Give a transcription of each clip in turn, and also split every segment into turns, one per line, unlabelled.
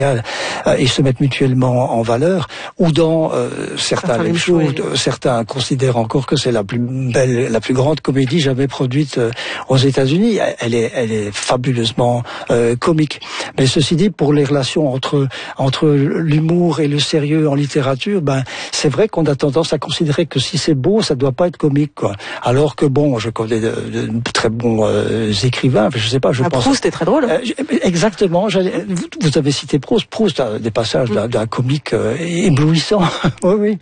ils se mettent mutuellement en valeur, ou dans certains certains considèrent encore que c'est la plus belle, la plus grande comédie jamais produite aux États-Unis. Elle est fabuleusement comique. Mais ceci dit, pour les relations entre l'humour et le sérieux en littérature, c'est vrai qu'on a tendance à considérer que si c'est beau, ça doit pas être comique, quoi. Alors que bon, je connais de très bons écrivains. Je sais pas, je pense.
Proust est très drôle.
Exactement. Vous avez cité Proust. Proust a des passages d'un comique éblouissant. Oui.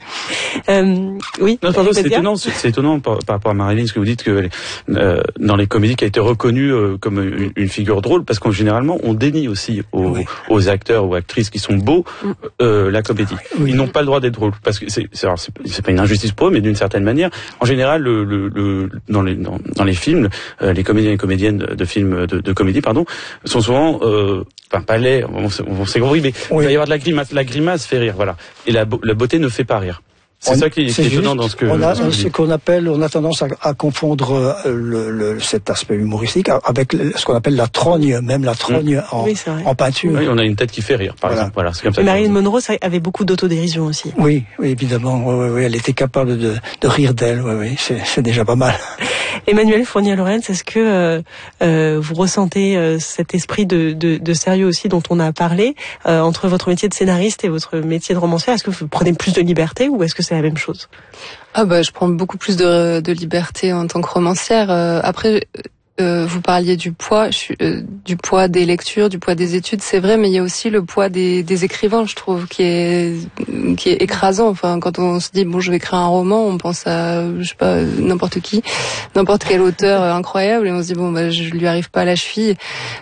Oui.
Non, pardon, c'est étonnant par rapport à Marilyn, ce que vous dites que dans les comédies qui a été reconnue comme une figure drôle, parce qu'en généralement on dénie aussi aux acteurs ou actrices qui sont beaux la comédie. Oui. Ils n'ont pas le droit d'être drôles, parce que c'est pas une injustice pour eux, mais d'une certaine manière, en général, dans les films, les comédiens et comédiennes de films de comédie, sont souvent pas laids, c'est compris, mais il va y avoir de la grimace. La grimace fait rire, voilà. Et la beauté ne fait pas ça qui est étonnant dans ce que...
On a tendance à confondre cet aspect humoristique avec ce qu'on appelle la trogne, même la trogne en peinture.
Oui, on a une tête qui fait rire, par exemple. Voilà, c'est comme ça.
Marilyn Monroe avait beaucoup d'autodérision aussi.
Oui, évidemment. Oui, elle était capable de rire d'elle. Oui, c'est déjà pas mal.
Emmanuel Fournier-Laurens, est-ce que vous ressentez cet esprit de sérieux aussi dont on a parlé entre votre métier de scénariste et votre métier de romancière? Est-ce que vous prenez plus de liberté ou est-ce que c'est la même chose?
Je prends beaucoup plus de liberté en tant que romancière. Après, vous parliez du poids, du poids des lectures, du poids des études, c'est vrai, mais il y a aussi le poids des écrivains, je trouve, qui est écrasant. Enfin, quand on se dit je vais écrire un roman, on pense à n'importe quel auteur incroyable, et on se dit je lui arrive pas à la cheville.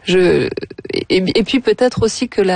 Et puis peut-être aussi que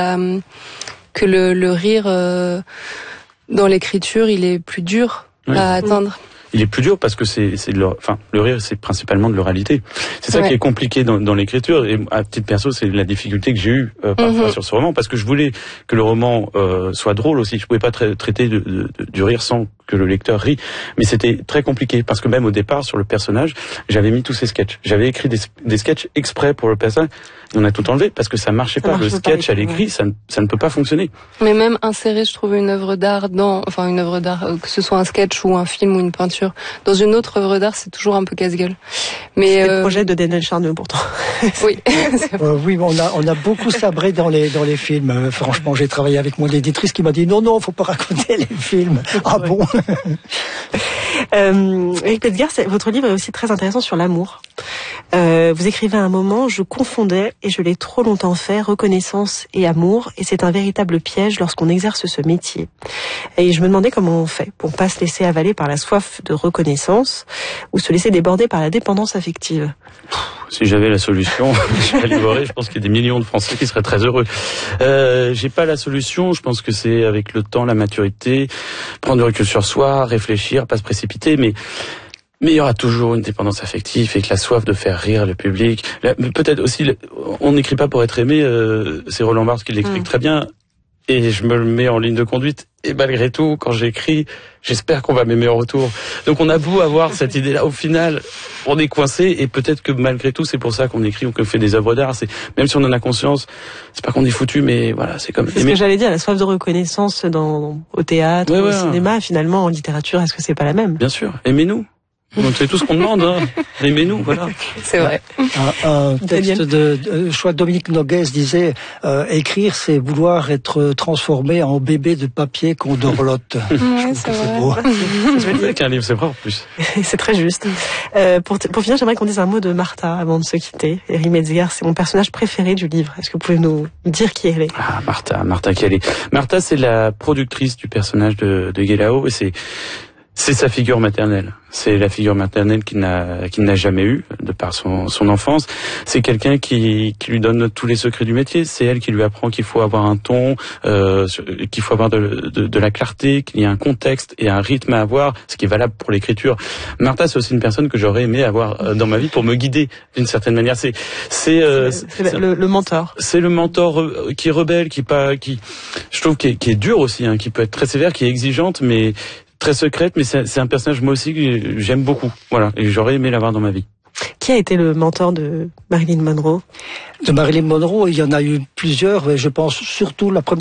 le rire dans l'écriture, il est plus dur à atteindre.
Il est plus dur parce que le rire, c'est principalement de l'oralité. C'est ça qui est compliqué dans l'écriture. Et à titre perso, c'est la difficulté que j'ai eue parfois sur ce roman, parce que je voulais que le roman soit drôle aussi. Je pouvais pas traiter du rire sans que le lecteur rit. Mais c'était très compliqué parce que même au départ, sur le personnage, j'avais mis tous ces sketchs. J'avais écrit des sketchs exprès pour le personnage. Et on a tout enlevé parce que ça marchait pas. Le sketch à l'écrit, ça ne peut pas fonctionner.
Mais même insérer, je trouve, une œuvre d'art que ce soit un sketch ou un film ou une peinture, dans une autre œuvre d'art, c'est toujours un peu casse-gueule. Mais
c'est le projet de Daniel Charneux, pourtant.
Oui.
Oui, on a beaucoup sabré dans les films. Franchement, j'ai travaillé avec mon éditrice qui m'a dit non, faut pas raconter les films. Ah bon?
Éric Pédgar, votre livre est aussi très intéressant sur l'amour. Vous écrivez à un moment: je confondais et je l'ai trop longtemps fait, reconnaissance et amour, et c'est un véritable piège lorsqu'on exerce ce métier. Et je me demandais comment on fait pour pas se laisser avaler par la soif de reconnaissance ou se laisser déborder par la dépendance affective.
Si j'avais la solution, je pense qu'il y a des millions de Français qui seraient très heureux. J'ai pas la solution, je pense que c'est avec le temps, la maturité, prendre du recul sur soi, réfléchir, pas se précipiter, mais il y aura toujours une dépendance affective et que la soif de faire rire le public. Peut-être aussi, on n'écrit pas pour être aimé, c'est Roland Barthes qui l'explique très bien. Et je me le mets en ligne de conduite. Et malgré tout, quand j'écris, j'espère qu'on va m'aimer en retour. Donc on a beau avoir cette idée-là, au final, on est coincé. Et peut-être que malgré tout, c'est pour ça qu'on écrit ou qu'on fait des œuvres d'art. Même si on en a conscience, c'est pas qu'on est foutu, mais voilà, c'est comme...
C'est ce que j'allais dire, la soif de reconnaissance au théâtre, au cinéma, finalement, en littérature, est-ce que c'est pas la même?
Bien sûr. Aimez-nous. Donc c'est tout ce qu'on demande, aimez-nous, voilà.
C'est vrai.
Un texte de Dominique Noguès disait écrire, c'est vouloir être transformé en bébé de papier qu'on dorlote.
Ouais, c'est beau.
C'est qu'un livre, c'est vrai en plus.
C'est très juste. Pour finir, j'aimerais qu'on dise un mot de Martha avant de se quitter. Éric Pédgar, c'est mon personnage préféré du livre. Est-ce que vous pouvez nous dire qui elle est?
Ah, Martha qui elle est. Martha, c'est la productrice du personnage de Guélaho, et c'est sa figure maternelle. C'est la figure maternelle qu'il n'a jamais eue, de par son enfance. C'est quelqu'un qui lui donne tous les secrets du métier. C'est elle qui lui apprend qu'il faut avoir un ton, qu'il faut avoir de la clarté, qu'il y a un contexte et un rythme à avoir, ce qui est valable pour l'écriture. Martha, c'est aussi une personne que j'aurais aimé avoir dans ma vie pour me guider d'une certaine manière. C'est
le mentor.
C'est le mentor qui est rebelle, qui je trouve qui est dur aussi, qui peut être très sévère, qui est exigeante, mais très secrète, mais c'est un personnage moi aussi que j'aime beaucoup. Voilà, et j'aurais aimé l'avoir dans ma vie.
Qui a été le mentor de Marilyn Monroe?
De Marilyn Monroe, il y en a eu plusieurs, mais je pense surtout la première